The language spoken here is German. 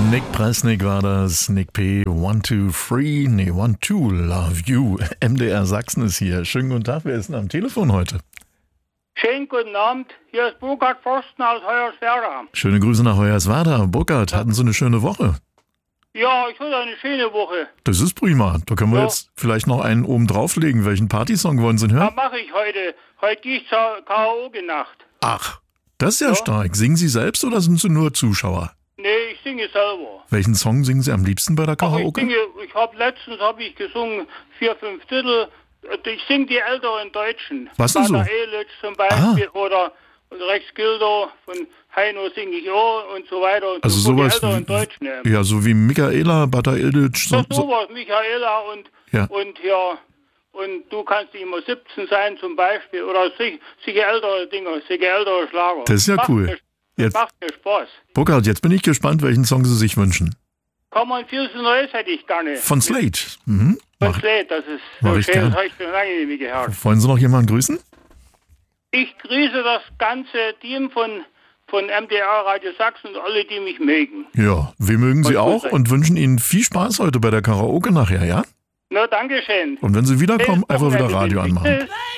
Nick Presnick war das, Nick P. 1, 2, 3, 1, 2, Love You. MDR Sachsen ist hier. Schönen guten Tag, wer ist denn am Telefon heute? Schönen guten Abend, hier ist Burkhard Forsten aus Hoyerswerda. Schöne Grüße nach Hoyerswerda. Burkhard, hatten Sie eine schöne Woche? Ja, ich hatte eine schöne Woche. Das ist prima. Da können wir jetzt vielleicht noch einen oben drauflegen. Welchen Partysong wollen Sie hören? Was mache ich heute? Heute gehe ich zur Karaoke-Nacht. Ach, das ist ja stark. Singen Sie selbst oder sind Sie nur Zuschauer? Nee, ich singe selber. Welchen Song singen Sie am liebsten bei der Karaoke? Letztens habe ich gesungen 4, 5 Titel. Ich singe die älteren Deutschen. Was denn so? Bata Elic zum Beispiel oder Rex Gildo von Heino singe ich auch und so weiter. Und also so sowas die älteren Deutschen. Ja, so wie Michaela, Bata Elic. Sowas, Michaela und du kannst nicht immer 17 sein zum Beispiel. Oder solche ältere Dinger, solche ältere Schlager. Das ist ja cool. Macht mir Spaß. Burkhard, jetzt bin ich gespannt, welchen Song Sie sich wünschen. Come on, Feel So Nice hätte ich gerne. Von Slate. Von Slate, das ist so schön, das habe ich schon lange nicht mehr gehört. Wollen Sie noch jemanden grüßen? Ich grüße das ganze Team von MDR Radio Sachsen und alle, die mich mögen. Ja, wir mögen Sie auch und wünschen Ihnen viel Spaß heute bei der Karaoke nachher, ja? Na, danke schön. Und wenn Sie wiederkommen, einfach wieder Radio anmachen. Tschüss.